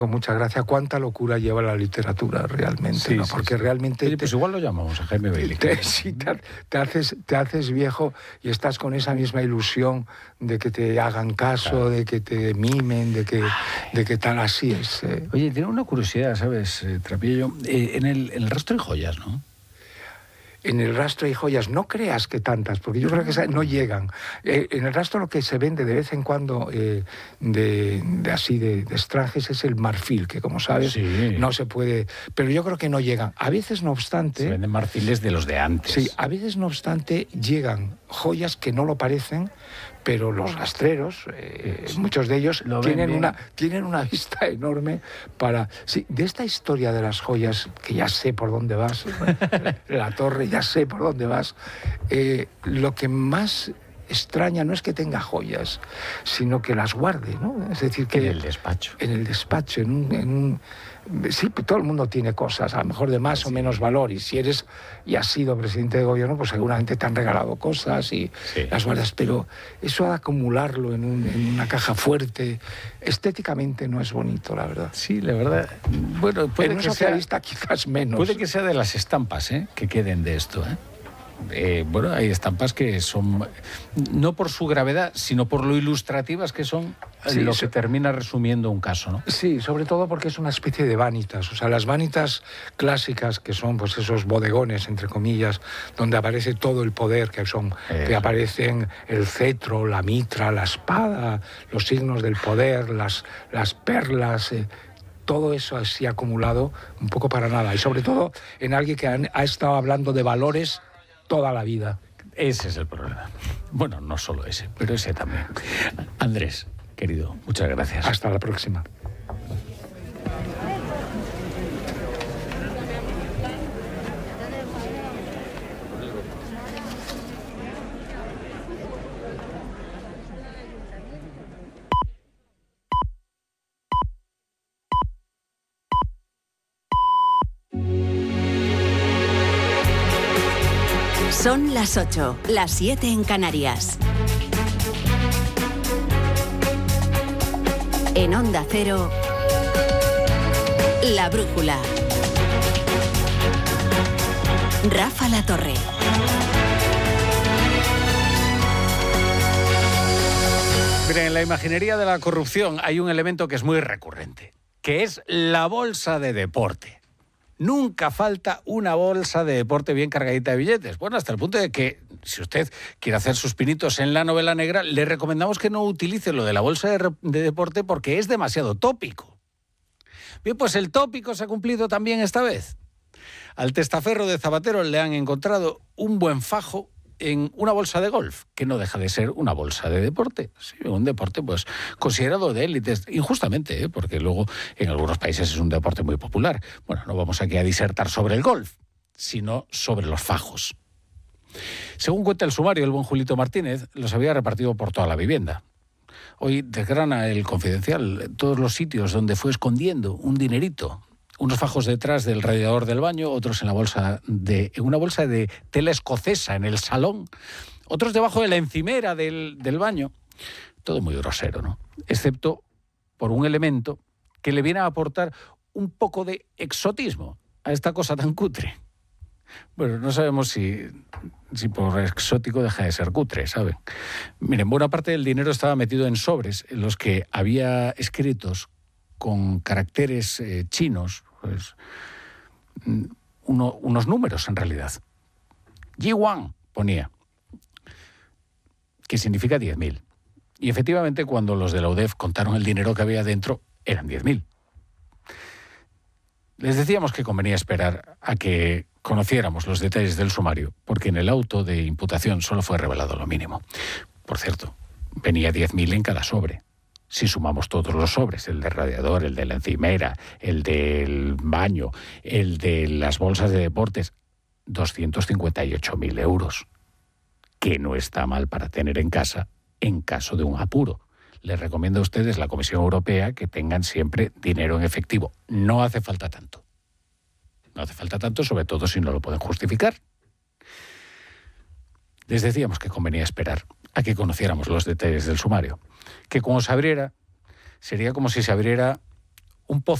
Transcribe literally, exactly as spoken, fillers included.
con mucha gracia cuánta locura lleva la literatura realmente, sí, ¿no? Sí, Porque sí. realmente... Oye, pues te, igual lo llamamos a Jaime Bailey. Te, sí, te, te, haces, te haces viejo y estás con esa misma ilusión de que te hagan caso, claro. de que te mimen, de que, de que tal, así es. Eh. Oye, tengo una curiosidad, ¿sabes, eh, Trapillo? Eh, en, el, en el rastro de joyas, ¿no? En el rastro hay joyas, no creas que tantas, porque yo creo que no llegan. Eh, en el rastro lo que se vende de vez en cuando eh, de, de así de, de extranjes es el marfil, que como sabes sí. no se puede, pero yo creo que no llegan. A veces no obstante... Se venden marfiles de los de antes. Sí, a veces no obstante llegan joyas que no lo parecen, pero los rastreros, eh, sí. muchos de ellos tienen una, tienen una vista enorme para... Sí, de esta historia de las joyas, que ya sé por dónde vas, la torre, ya sé por dónde vas, eh, lo que más extraña no es que tenga joyas, sino que las guarde, ¿no? Es decir, que... En el despacho. En el despacho, en un... En un sí, todo el mundo tiene cosas, a lo mejor de más sí. o menos valor, y si eres y has sido presidente de gobierno, pues seguramente te han regalado cosas y sí. las guardas, pero eso de acumularlo en, un, en una caja fuerte, estéticamente no es bonito, la verdad. Sí, la verdad. Bueno, puede en un que socialista sea, quizás menos. Puede que sea de las estampas, ¿eh?, que queden de esto, ¿eh? Eh, bueno, hay estampas que son, no por su gravedad, sino por lo ilustrativas que son, sí, lo que termina resumiendo un caso, ¿no? Sí, sobre todo porque es una especie de vanitas. O sea, las vanitas clásicas, que son pues esos bodegones, entre comillas, donde aparece todo el poder, que son Eso. que aparecen el cetro, la mitra, la espada, los signos del poder, las, las perlas... Eh, todo eso así acumulado, un poco para nada. Y sobre todo en alguien que ha, ha estado hablando de valores toda la vida. Ese es el problema. Bueno, no solo ese, pero ese también. Andrés, querido, muchas gracias. Hasta la próxima. Son las ocho, las siete en Canarias. En Onda Cero, La Brújula. Rafa La Torre. Miren, en la imaginería de la corrupción hay un elemento que es muy recurrente, que es la bolsa de deporte. Nunca falta una bolsa de deporte bien cargadita de billetes. Bueno, hasta el punto de que, si usted quiere hacer sus pinitos en la novela negra, le recomendamos que no utilice lo de la bolsa de, de deporte porque es demasiado tópico. Bien, pues el tópico se ha cumplido también esta vez. Al testaferro de Zapatero le han encontrado un buen fajo en una bolsa de golf, que no deja de ser una bolsa de deporte. Sí, un deporte pues considerado de élites, injustamente, ¿eh? Porque luego en algunos países es un deporte muy popular. Bueno, no vamos aquí a disertar sobre el golf, sino sobre los fajos. Según cuenta el sumario, el buen Julito Martínez los había repartido por toda la vivienda. Hoy desgrana el Confidencial todos los sitios donde fue escondiendo un dinerito. Unos fajos detrás del radiador del baño, otros en la bolsa de, en una bolsa de tela escocesa en el salón, otros debajo de la encimera del, del baño. Todo muy grosero, ¿no? Excepto por un elemento que le viene a aportar un poco de exotismo a esta cosa tan cutre. Bueno, no sabemos si, si por exótico deja de ser cutre, ¿saben? Miren, buena parte del dinero estaba metido en sobres en los que había escritos con caracteres eh, chinos, pues, uno, unos números en realidad. Yiwan ponía, que significa diez mil. Y efectivamente, cuando los de la U D E F contaron el dinero que había dentro, eran diez mil. Les decíamos que convenía esperar a que conociéramos los detalles del sumario, porque en el auto de imputación solo fue revelado lo mínimo. Por cierto, venía diez mil en cada sobre. Si sumamos todos los sobres, el del radiador, el de la encimera, el del baño, el de las bolsas de deportes, doscientos cincuenta y ocho mil euros, que no está mal para tener en casa en caso de un apuro. Les recomiendo a ustedes, la Comisión Europea, que tengan siempre dinero en efectivo. No hace falta tanto. No hace falta tanto, sobre todo si no lo pueden justificar. Les decíamos que convenía esperar a que conociéramos los detalles del sumario, que como se abriera, sería como si se abriera un pozo